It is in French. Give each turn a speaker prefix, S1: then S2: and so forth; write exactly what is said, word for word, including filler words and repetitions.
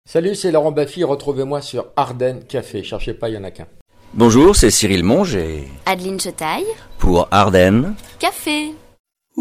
S1: Salut, c'est Laurent Baffy, retrouvez-moi sur Ardenne Café, cherchez pas, il y en a qu'un.
S2: Bonjour, c'est Cyril Monge et
S3: Adeline Chetaille
S2: pour Ardenne
S3: Café.